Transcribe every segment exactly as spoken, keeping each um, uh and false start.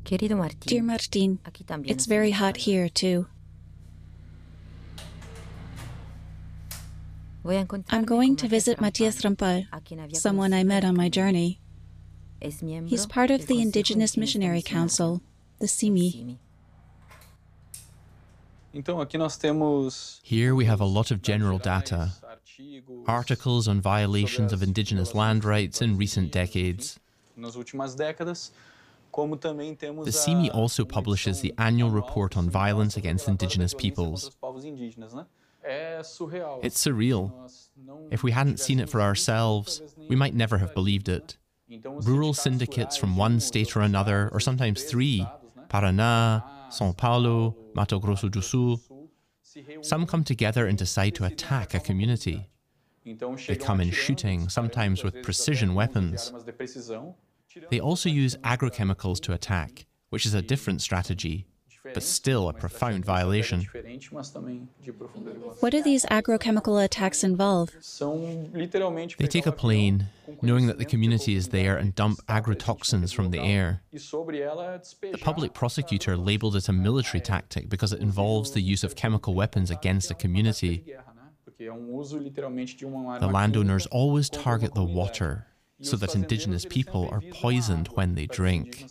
Dear Martin, it's very hot here too. I'm going to visit Matias Rampal, someone I met on my journey. He's part of the Indigenous Missionary Council, the C I M I. Here we have a lot of general data, articles on violations of indigenous land rights in recent decades. The C I M I also publishes the annual report on violence against indigenous peoples. It's surreal. If we hadn't seen it for ourselves, we might never have believed it. Rural syndicates from one state or another, or sometimes three, Paraná, São Paulo, Mato Grosso do Sul, some come together and decide to attack a community. They come in shooting, sometimes with precision weapons. They also use agrochemicals to attack, which is a different strategy, but still a profound violation. What do these agrochemical attacks involve? They take a plane, knowing that the community is there, and dump agrotoxins from the air. The public prosecutor labeled it a military tactic because it involves the use of chemical weapons against a community. The landowners always target the water, so that indigenous people are poisoned when they drink.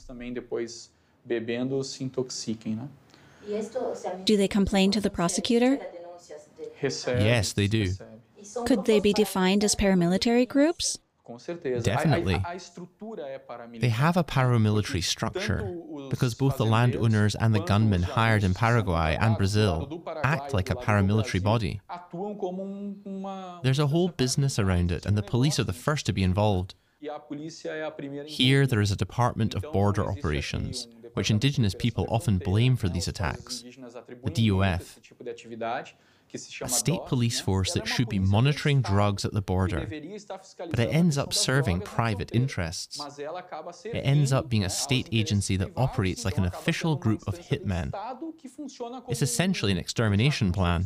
Do they complain to the prosecutor? Yes, they do. Could they be defined as paramilitary groups? Definitely. They have a paramilitary structure because both the landowners and the gunmen hired in Paraguay and Brazil act like a paramilitary body. There's a whole business around it, and the police are the first to be involved. Here there is a Department of Border Operations, which indigenous people often blame for these attacks, the D O F, a state police force that should be monitoring drugs at the border, but it ends up serving private interests. It ends up being a state agency that operates like an official group of hitmen. It's essentially an extermination plan.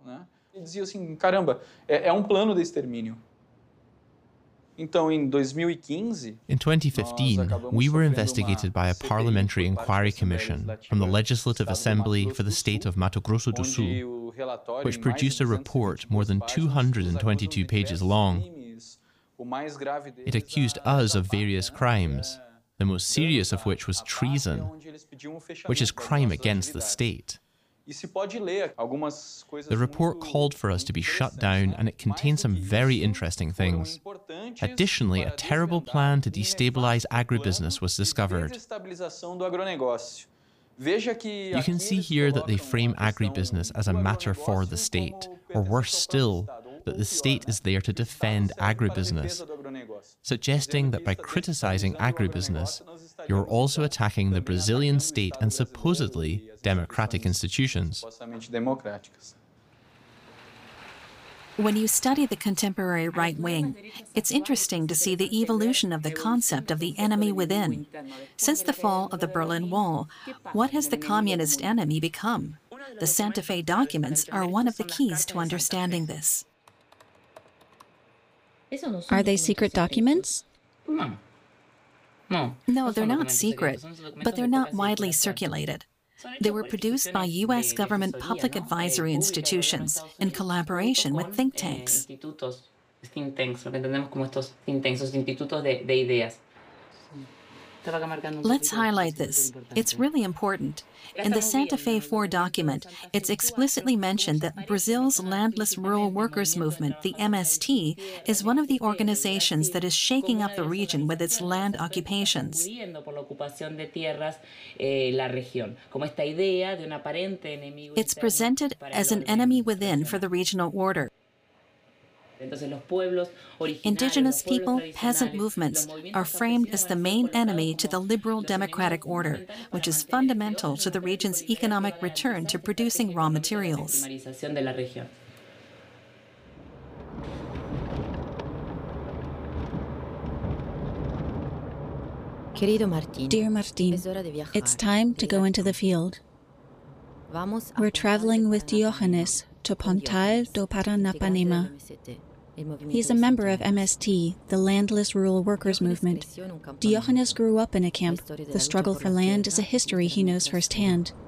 In twenty fifteen, we were investigated by a parliamentary inquiry commission from the Legislative Assembly for the state of Mato Grosso do Sul, which produced a report more than two hundred twenty-two pages long. It accused us of various crimes, the most serious of which was treason, which is crime against the state. The report called for us to be shut down, and it contained some very interesting things. Additionally, a terrible plan to destabilize agribusiness was discovered. You can see here that they frame agribusiness as a matter for the state, or worse still, that the state is there to defend agribusiness, suggesting that by criticizing agribusiness, you're also attacking the Brazilian state and supposedly democratic institutions. When you study the contemporary right wing, it's interesting to see the evolution of the concept of the enemy within. Since the fall of the Berlin Wall, what has the communist enemy become? The Santa Fe documents are one of the keys to understanding this. Are they secret documents? No, they're not secret, but they're not widely circulated. They were produced by U S government public advisory institutions in collaboration with think tanks. Let's highlight this. It's really important. In the Santa Fe four document, it's explicitly mentioned that Brazil's Landless Rural Workers Movement, the M S T, is one of the organizations that is shaking up the region with its land occupations. It's presented as an enemy within for the regional order. Indigenous people, peasant movements, are framed as the main enemy to the liberal democratic order, which is fundamental to the region's economic return to producing raw materials. Dear Martin, it's time to go into the field. We're traveling with Diogenes to Pontal do Paranapanema. He's a member of M S T, the Landless Rural Workers Movement. Diogenes grew up in a camp. The struggle for land is a history he knows firsthand.